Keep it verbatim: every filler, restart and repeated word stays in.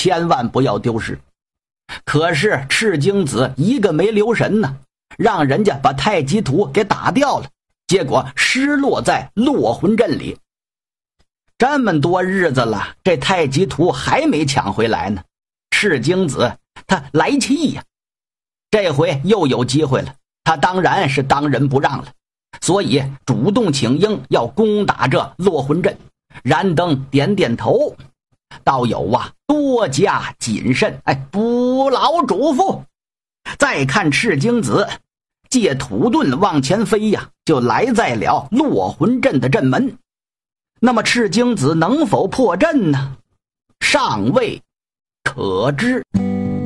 千万不要丢失。可是赤精子一个没留神呢，让人家把太极图给打掉了，结果失落在落魂阵里。这么多日子了，这太极图还没抢回来呢。赤精子他来气呀，这回又有机会了，他当然是当仁不让了，所以主动请缨要攻打这落魂阵。燃灯点点头，道友啊，多加谨慎，哎，不劳嘱咐。再看赤精子借土遁往前飞呀，就来在了落魂阵的阵门。那么赤精子能否破阵呢？尚未可知。